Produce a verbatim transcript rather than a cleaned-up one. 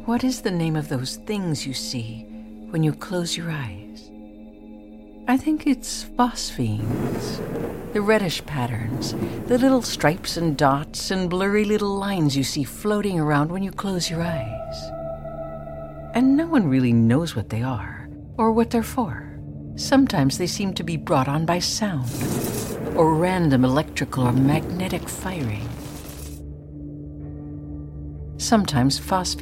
What is the name of those things you see when you close your eyes? I think it's phosphenes. The reddish patterns, the little stripes and dots and blurry little lines you see floating around when you close your eyes. And no one really knows what they are or what they're for. Sometimes they seem to be brought on by sound or random electrical or magnetic firing. Sometimes phosphenes